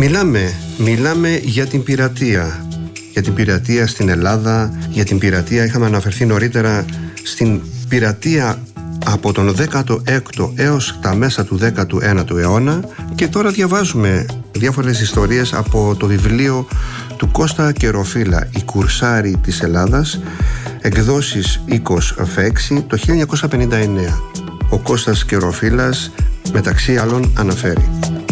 Μιλάμε για την πειρατεία. Για την πειρατεία στην Ελλάδα, για την πειρατεία, είχαμε αναφερθεί νωρίτερα στην πειρατεία από τον 16ο έως τα μέσα του 19ου αιώνα, και τώρα διαβάζουμε διάφορες ιστορίες από το βιβλίο του Κώστα Κεροφίλα, «Οι Κουρσάροι της Ελλάδας», εκδόσεις Οίκος Φέξη, το 1959. Ο Κώστας Κεροφίλας μεταξύ άλλων αναφέρει: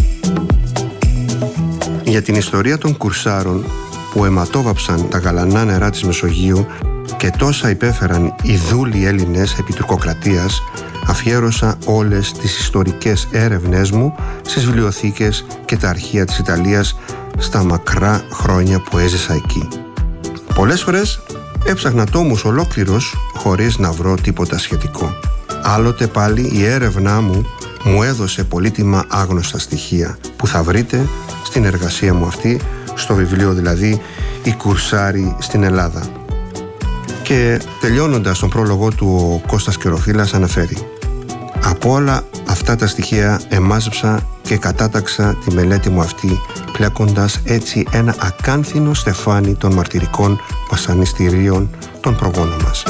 για την ιστορία των Κουρσάρων που αιματόβαψαν τα γαλανά νερά της Μεσογείου και τόσα υπέφεραν οι δούλοι Έλληνες επί τουρκοκρατίας, αφιέρωσα όλες τις ιστορικές έρευνές μου στις βιβλιοθήκες και τα αρχεία της Ιταλίας στα μακρά χρόνια που έζησα εκεί. Πολλές φορές έψαχνα τόμους ολόκληρος χωρίς να βρω τίποτα σχετικό. Άλλοτε πάλι η έρευνά μου έδωσε πολύτιμα άγνωστα στοιχεία που θα βρείτε στην εργασία μου αυτή, στο βιβλίο δηλαδή «Οι Κουρσάροι στην Ελλάδα». Και τελειώνοντας τον πρόλογο του, ο Κώστας Κεροφίλας αναφέρει: από όλα αυτά τα στοιχεία εμάζεψα και κατάταξα τη μελέτη μου αυτή, πλέκοντας έτσι ένα ακάνθινο στεφάνι των μαρτυρικών βασανιστήριων των προγόνων μας.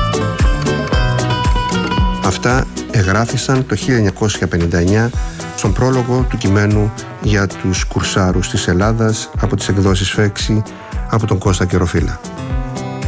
Αυτά εγγράφησαν το 1959 στον πρόλογο του κειμένου για τους Κουρσάρους της Ελλάδας από τις εκδόσεις Φέξη, από τον Κώστα Κεροφίλα.